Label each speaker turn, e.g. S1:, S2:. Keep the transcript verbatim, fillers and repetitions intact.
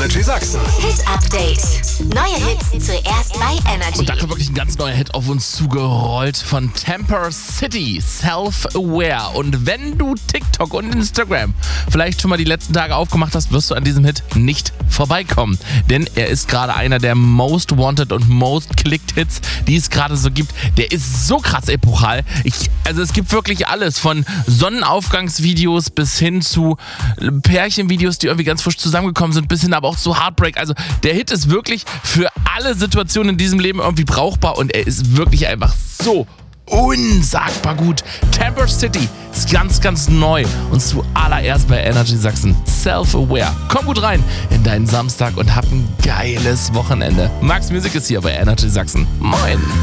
S1: Energy Sachsen.
S2: Hit Update. Neue Hits zuerst bei Energy.
S3: Und da kommt wirklich ein ganz neuer Hit auf uns zugerollt von Temper City, Self-Aware. Und wenn du TikTok und Instagram vielleicht schon mal die letzten Tage aufgemacht hast, wirst du an diesem Hit nicht vorbeikommen. Denn er ist gerade einer der Most Wanted und Most Clicked Hits, die es gerade so gibt. Der ist so krass epochal. Ich, also es gibt wirklich alles, von Sonnenaufgangsvideos bis hin zu Pärchenvideos, die irgendwie ganz frisch zusammengekommen sind, bis hin aber auch zu Heartbreak. Also der Hit ist wirklich für alle Situationen in diesem Leben irgendwie brauchbar und er ist wirklich einfach so unsagbar gut. Temper City ist ganz, ganz neu und zuallererst bei Energy Sachsen. Self-Aware. Komm gut rein in deinen Samstag und hab ein geiles Wochenende. Max Music ist hier bei Energy Sachsen. Moin!